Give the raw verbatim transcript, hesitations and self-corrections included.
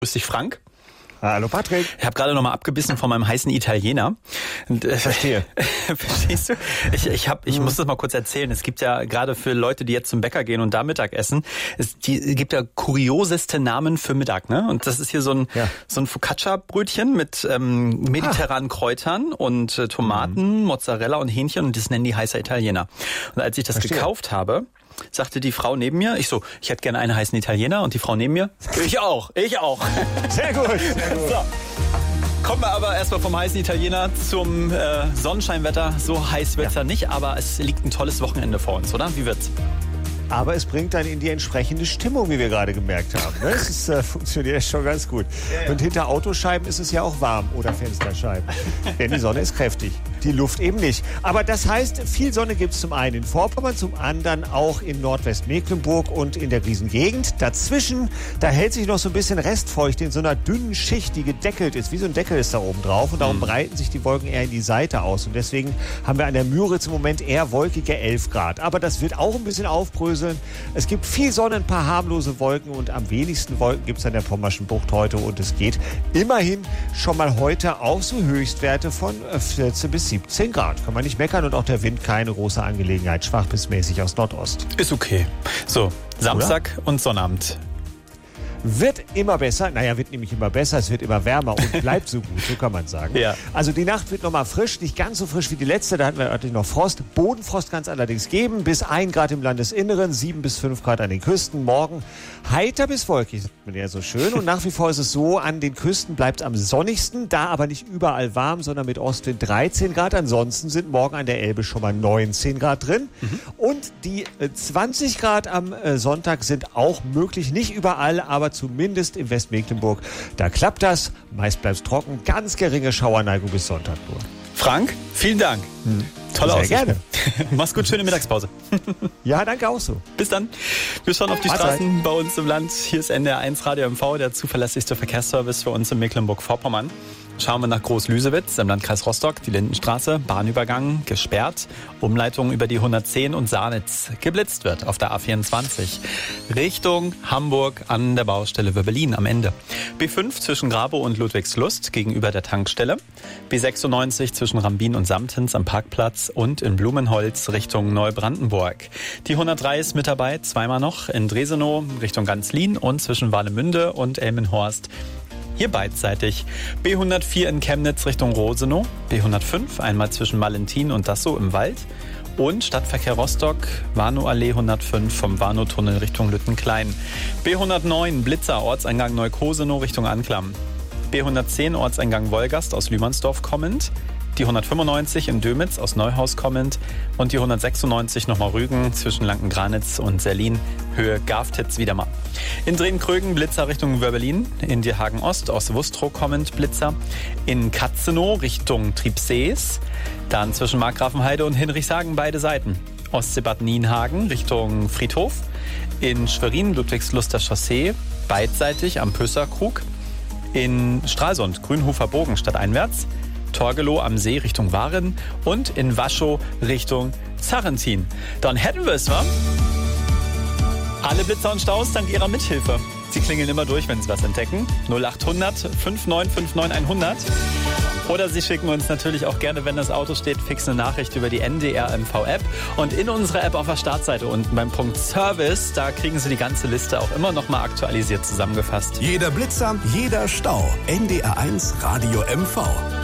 Grüß dich, Frank. Hallo Patrick. Ich habe gerade noch mal abgebissen von meinem heißen Italiener. Und, äh, Verstehe. Verstehst du? Ich, ich, hab, ich muss das mal kurz erzählen. Es gibt ja gerade für Leute, die jetzt zum Bäcker gehen und da Mittag essen, es die, gibt ja kurioseste Namen für Mittag. Ne? Und das ist hier so ein, ja. so ein Focaccia-Brötchen mit ähm, mediterranen ah. Kräutern und äh, Tomaten, mhm. Mozzarella und Hähnchen. Und das nennen die heißer Italiener. Und als ich das Verstehe. gekauft habe, sagte die Frau neben mir, ich so, ich hätte gerne einen heißen Italiener, und die Frau neben mir, ich auch, ich auch. Sehr gut, sehr gut. So. Kommen wir aber erstmal vom heißen Italiener zum äh, Sonnenscheinwetter. So heiß wird's ja. ja nicht, aber es liegt ein tolles Wochenende vor uns, oder? Wie wird's? Aber es bringt dann in die entsprechende Stimmung, wie wir gerade gemerkt haben. Ne? Es ist, äh, funktioniert schon ganz gut. Ja, ja. Und hinter Autoscheiben ist es ja auch warm oder Fensterscheiben. Denn die Sonne ist kräftig, die Luft eben nicht. Aber das heißt, viel Sonne gibt es zum einen in Vorpommern, zum anderen auch in Nordwestmecklenburg und in der Riesengegend. Dazwischen, da hält sich noch so ein bisschen Restfeuchte in so einer dünnen Schicht, die gedeckelt ist. Wie so ein Deckel ist da oben drauf. Und darum mhm. breiten sich die Wolken eher in die Seite aus. Und deswegen haben wir an der Müritz im Moment eher wolkige elf Grad. Aber das wird auch ein bisschen aufbröseln. Es gibt viel Sonne, ein paar harmlose Wolken und am wenigsten Wolken gibt es an der Pommerschen Bucht heute. Und es geht immerhin schon mal heute auf so Höchstwerte von vierzehn bis siebzehn Grad. Kann man nicht meckern, und auch der Wind keine große Angelegenheit, schwach bis mäßig aus Nordost. Ist okay. So, Samstag Oder? und Sonnabend. Wird immer besser, naja, wird nämlich immer besser, es wird immer wärmer und bleibt so gut, so kann man sagen. Ja. Also die Nacht wird nochmal frisch, nicht ganz so frisch wie die letzte, da hatten wir natürlich noch Frost. Bodenfrost kann es allerdings geben, bis ein Grad im Landesinneren, sieben bis fünf Grad an den Küsten. Morgen heiter bis wolkig, sagt man ja so schön. Und nach wie vor ist es so, an den Küsten bleibt es am sonnigsten, da aber nicht überall warm, sondern mit Ostwind dreizehn Grad. Ansonsten sind morgen an der Elbe schon mal neunzehn Grad drin. Mhm. Und die äh, zwanzig Grad am äh, Sonntag sind auch möglich, nicht überall, aber zumindest im Westmecklenburg. Da klappt das, meist bleibt es trocken, ganz geringe Schauerneigung bis Sonntag nur. Frank, vielen Dank. Hm. Tolle Aussicht. Sehr gerne. Mach's gut, schöne Mittagspause. Ja, danke auch so. Bis dann. Wir schauen auf die Mahlzeit. Straßen bei uns im Land. Hier ist N D R eins Radio M V, der zuverlässigste Verkehrsservice für uns in Mecklenburg-Vorpommern. Schauen wir nach Groß-Lüsewitz im Landkreis Rostock, die Lindenstraße, Bahnübergang gesperrt, Umleitung über die hundertzehn und Sarnitz. Geblitzt wird auf der A vierundzwanzig Richtung Hamburg an der Baustelle Wöbbelin am Ende. B fünf zwischen Grabow und Ludwigslust gegenüber der Tankstelle. B sechsundneunzig zwischen Rambin und Samtens am Parkplatz und in Blumenholz Richtung Neubrandenburg. Die hundertdrei ist mit dabei, zweimal noch in Dresenow Richtung Ganzlin und zwischen Warnemünde und Elmenhorst. Hier beidseitig. B hundertvier in Chemnitz Richtung Rosenow, B hundertfünf einmal zwischen Malentin und Dassow im Wald und Stadtverkehr Rostock, Warnow-Allee hundertfünf vom Warnow-Tunnel Richtung Lüttenklein. B hundertneun Blitzer, Ortseingang Neukosenow Richtung Anklam. B hundertzehn Ortseingang Wolgast aus Lühmannsdorf kommend. Die hundertfünfundneunzig in Dömitz aus Neuhaus kommend und die hundertsechsundneunzig nochmal Rügen zwischen Lanken-Granitz und Serlin, Höhe Garftitz wieder mal. In Drehn-Krögen Blitzer Richtung Wöbbelin, in Dierhagen-Ost aus Wustrow kommend Blitzer, in Katzenow Richtung Triebsees, dann zwischen Markgrafenheide und Hinrichshagen beide Seiten. Ostsee-Bad Nienhagen Richtung Friedhof, in Schwerin Ludwigsluster Chaussee beidseitig am Pösserkrug, in Stralsund Grünhofer Bogen stadteinwärts, Torgelow am See Richtung Waren und in Waschow Richtung Zarrentin. Dann hätten wir es, wa? Alle Blitzer und Staus dank ihrer Mithilfe. Sie klingeln immer durch, wenn sie was entdecken. null achthundert fünfundneunzig neunundfünfzig hundert. Oder Sie schicken uns natürlich auch gerne, wenn das Auto steht, fix eine Nachricht über die N D R M V-App. Und in unserer App auf der Startseite unten beim Punkt Service, da kriegen Sie die ganze Liste auch immer noch mal aktualisiert zusammengefasst. Jeder Blitzer, jeder Stau. N D R eins Radio M V.